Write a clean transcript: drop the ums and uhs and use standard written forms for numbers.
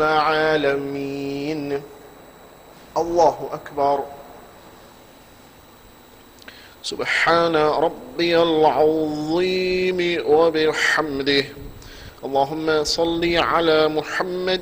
العالمين. الله أكبر. سبحان ربي العظيم وبحمده. اللهم صل على محمد